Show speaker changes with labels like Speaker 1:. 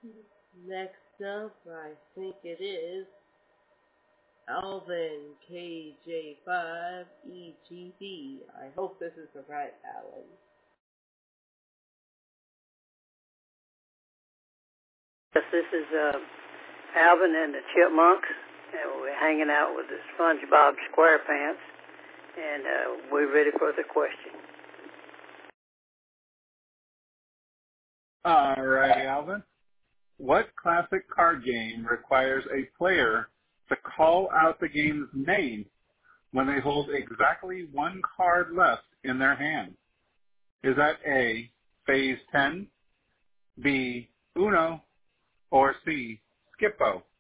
Speaker 1: Next up, I think it is Alvin KJ5EGD. I hope this is the right Alan.
Speaker 2: Yes, this is Alvin and the Chipmunks, and we're hanging out with the SpongeBob SquarePants, and we're ready for the question.
Speaker 3: All right, Alvin. What classic card game requires a player to call out the game's name when they hold exactly one card left in their hand? Is that A, Phase 10, B, Uno, or C, Skippo?